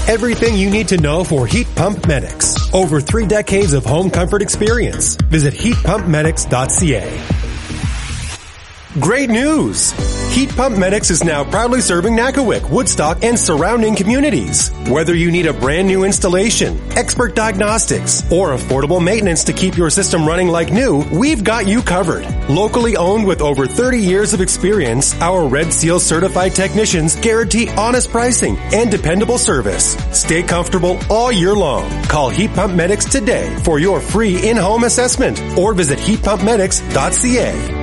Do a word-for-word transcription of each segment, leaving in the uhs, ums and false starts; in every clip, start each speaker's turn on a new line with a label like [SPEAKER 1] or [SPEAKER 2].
[SPEAKER 1] Everything you need to know for Heat Pump Medics. Over three decades of home comfort experience. Visit heat pump medics dot c a. Great news! Heat Pump Medics is now proudly serving Nakawick, Woodstock, and surrounding communities. Whether you need a brand new installation, expert diagnostics, or affordable maintenance to keep your system running like new, we've got you covered. Locally owned with over thirty years of experience, our Red Seal certified technicians guarantee honest pricing and dependable service. Stay comfortable all year long. Call Heat Pump Medics today for your free in-home assessment or visit heat pump medics dot c a.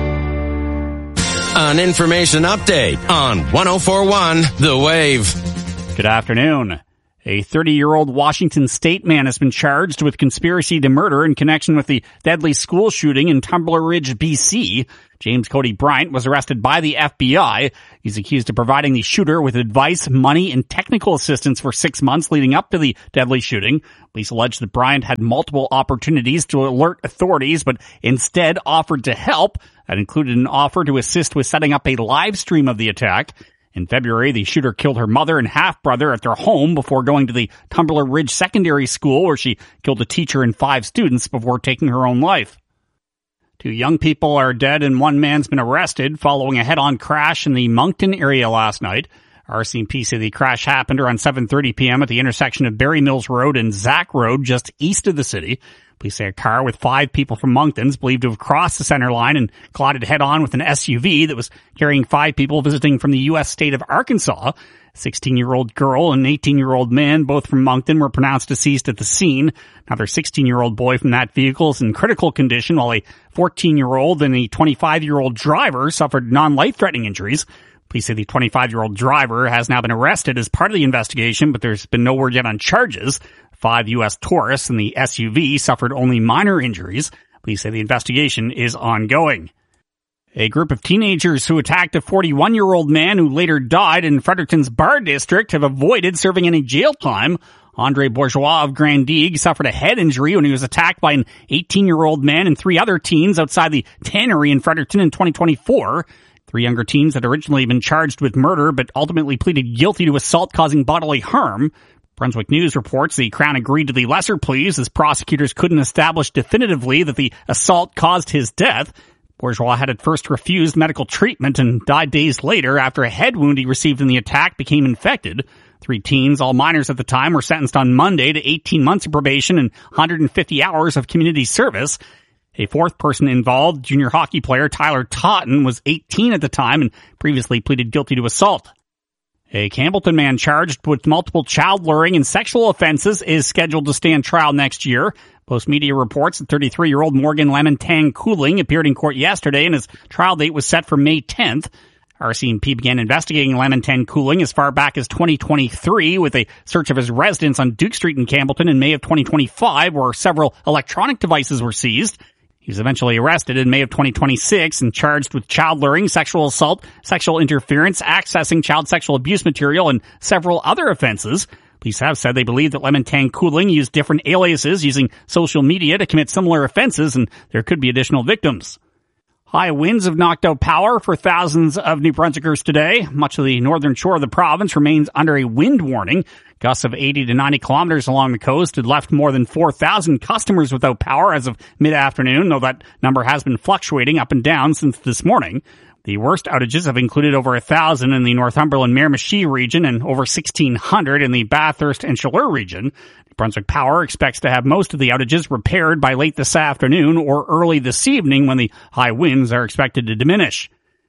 [SPEAKER 2] An information update on one oh four point one The Wave.
[SPEAKER 3] Good afternoon. A thirty-year-old Washington state man has been charged with conspiracy to murder in connection with the deadly school shooting in Tumbler Ridge, B C. James Cody Bryant was arrested by the F B I. He's accused of providing the shooter with advice, money, and technical assistance for six months leading up to the deadly shooting. Police allege that Bryant had multiple opportunities to alert authorities, but instead offered to help. That included an offer to assist with setting up a live stream of the attack. In February, the shooter killed her mother and half-brother at their home before going to the Tumbler Ridge Secondary School, where she killed a teacher and five students before taking her own life. Two young people are dead and one man's been arrested following a head-on crash in the Moncton area last night. R C M P say the crash happened around seven thirty p.m. at the intersection of Berry Mills Road and Zack Road, just east of the city. Police say a car with five people from Moncton is believed to have crossed the center line and collided head-on with an S U V that was carrying five people visiting from the U S state of Arkansas. A sixteen-year-old girl and an eighteen-year-old man, both from Moncton, were pronounced deceased at the scene. Another sixteen-year-old boy from that vehicle is in critical condition, while a fourteen-year-old and a twenty-five-year-old driver suffered non-life-threatening injuries. Police say the twenty-five-year-old driver has now been arrested as part of the investigation, but there's been no word yet on charges. Five U S tourists in the S U V suffered only minor injuries. Police say the investigation is ongoing. A group of teenagers who attacked a forty-one-year-old man who later died in Fredericton's Bar District have avoided serving any jail time. Andre Bourgeois of Grand Digue suffered a head injury when he was attacked by an eighteen-year-old man and three other teens outside the tannery in Fredericton in twenty twenty-four. Three younger teens had originally been charged with murder, but ultimately pleaded guilty to assault causing bodily harm. Brunswick News reports the Crown agreed to the lesser pleas as prosecutors couldn't establish definitively that the assault caused his death. Bourgeois had at first refused medical treatment and died days later after a head wound he received in the attack became infected. Three teens, all minors at the time, were sentenced on Monday to eighteen months of probation and one hundred fifty hours of community service. A fourth person involved, junior hockey player Tyler Totten, was eighteen at the time and previously pleaded guilty to assault. A Campbellton man charged with multiple child luring and sexual offenses is scheduled to stand trial next year. Post Media reports that thirty-three-year-old Morgan Lemon-Tang Cooling appeared in court yesterday and his trial date was set for May tenth. R C M P began investigating Lemon-Tang Cooling as far back as twenty twenty-three with a search of his residence on Duke Street in Campbellton in May of twenty twenty-five, where several electronic devices were seized. He was eventually arrested in May of twenty twenty-six and charged with child luring, sexual assault, sexual interference, accessing child sexual abuse material, and several other offenses. Police have said they believe that Lemon-Tang Cooling used different aliases using social media to commit similar offenses, and there could be additional victims. High winds have knocked out power for thousands of New Brunswickers today. Much of the northern shore of the province remains under a wind warning. Gusts of eighty to ninety kilometers along the coast had left more than four thousand customers without power as of mid-afternoon, though that number has been fluctuating up and down since this morning. The worst outages have included over one thousand in the Northumberland Miramichi region and over sixteen hundred in the Bathurst and Chaleur region. Brunswick Power expects to have most of the outages repaired by late this afternoon or early this evening when the high winds are expected to diminish.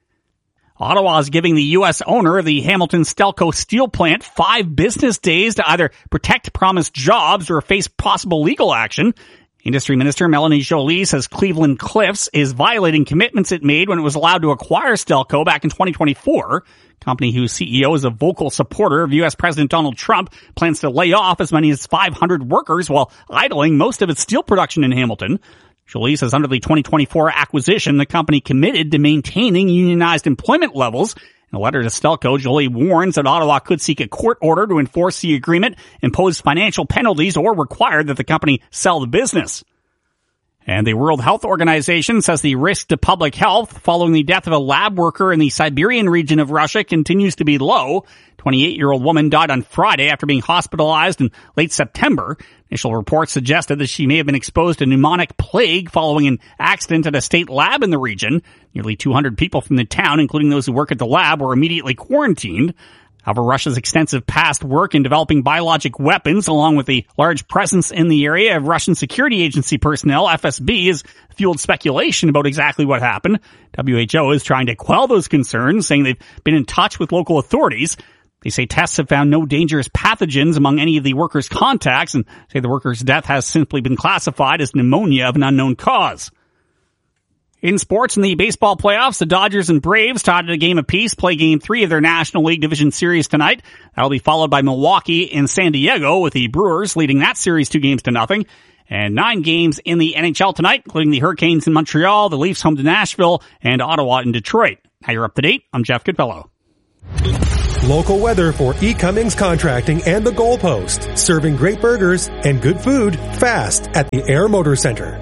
[SPEAKER 3] Ottawa is giving the U S owner of the Hamilton Stelco steel plant five business days to either protect promised jobs or face possible legal action. Industry Minister Melanie Joly says Cleveland Cliffs is violating commitments it made when it was allowed to acquire Stelco back in twenty twenty-four. Company whose C E O is a vocal supporter of U S President Donald Trump plans to lay off as many as five hundred workers while idling most of its steel production in Hamilton. Joly says under the twenty twenty-four acquisition, the company committed to maintaining unionized employment levels. In a letter to Stelco, Joly warns that Ottawa could seek a court order to enforce the agreement, impose financial penalties, or require that the company sell the business. And the World Health Organization says the risk to public health following the death of a lab worker in the Siberian region of Russia continues to be low. twenty-eight-year-old woman died on Friday after being hospitalized in late September. Initial reports suggested that she may have been exposed to pneumonic plague following an accident at a state lab in the region. Nearly two hundred people from the town, including those who work at the lab, were immediately quarantined. However, Russia's extensive past work in developing biologic weapons, along with the large presence in the area of Russian security agency personnel, F S B, has fueled speculation about exactly what happened. W H O is trying to quell those concerns, saying they've been in touch with local authorities. They say tests have found no dangerous pathogens among any of the workers' contacts, and say the worker's death has simply been classified as pneumonia of an unknown cause. In sports, in the baseball playoffs, the Dodgers and Braves tied at a game apiece, play game three of their National League Division Series tonight. That'll be followed by Milwaukee and San Diego, with the Brewers leading that series two games to nothing. And nine games in the N H L tonight, including the Hurricanes in Montreal, the Leafs home to Nashville, and Ottawa in Detroit. Now you're up to date. I'm Jeff Goodfellow.
[SPEAKER 1] Local weather for E. Cummings Contracting and The Goalpost. Serving great burgers and good food fast at the Air Motor Center.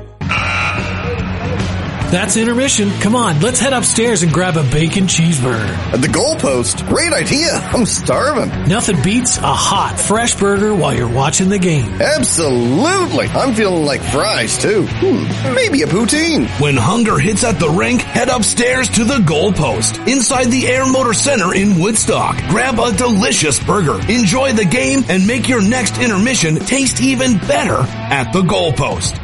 [SPEAKER 4] That's intermission. Come on, let's head upstairs and grab a bacon cheeseburger.
[SPEAKER 5] At The Goalpost? Great idea. I'm starving.
[SPEAKER 4] Nothing beats a hot, fresh burger while you're watching the game.
[SPEAKER 5] Absolutely. I'm feeling like fries, too. Hmm, maybe a poutine.
[SPEAKER 6] When hunger hits at the rink, head upstairs to The Goalpost, inside the Air Motor Center in Woodstock. Grab a delicious burger, enjoy the game, and make your next intermission taste even better at The Goalpost.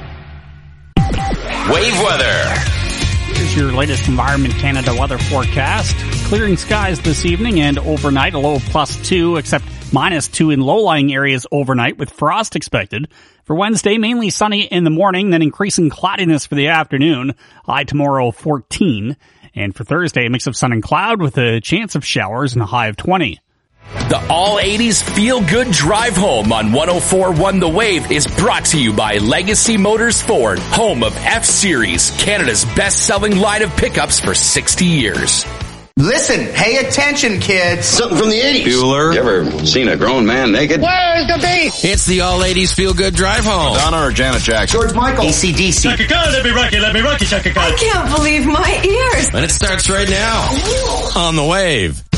[SPEAKER 2] Wave weather.
[SPEAKER 3] Here's your latest Environment Canada weather forecast. Clearing skies this evening and overnight, a low of plus two, except minus two in low-lying areas overnight with frost expected. For Wednesday, mainly sunny in the morning, then increasing cloudiness for the afternoon. High tomorrow, fourteen. And for Thursday, a mix of sun and cloud with a chance of showers and a high of twenty.
[SPEAKER 7] The All eighties Feel Good Drive Home on one oh four point one The Wave is brought to you by Legacy Motors Ford, home of F-Series, Canada's best-selling line of pickups for sixty years.
[SPEAKER 8] Listen, pay attention, kids.
[SPEAKER 5] Something from the eighties.
[SPEAKER 9] Bueller. You ever seen a grown man naked?
[SPEAKER 8] Where's the beef?
[SPEAKER 2] It's the All eighties Feel Good Drive Home.
[SPEAKER 9] Donna or Janet Jackson?
[SPEAKER 8] George Michael. A C D C.
[SPEAKER 10] Chaka Khan, let me rock you, let me rock you, Chaka Khan.
[SPEAKER 11] I can't believe my ears.
[SPEAKER 2] And it starts right now on The Wave.